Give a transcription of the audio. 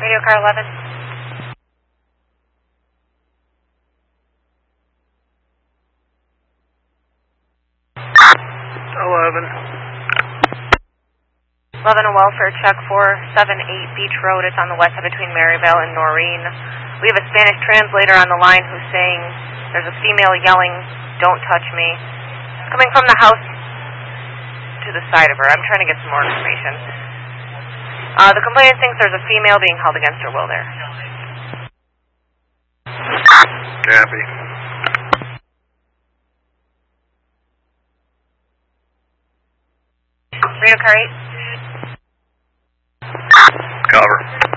Radio car 11. A welfare check 478 Beach Road. It's on the west side between Maryvale and Noreen. We have a Spanish translator on the line who's saying there's a female yelling, "Don't touch me." It's coming from the house to the side of her. I'm trying to get some more information. The complainant thinks there's a female being held against her will there. Copy. Radio car 8. Cover.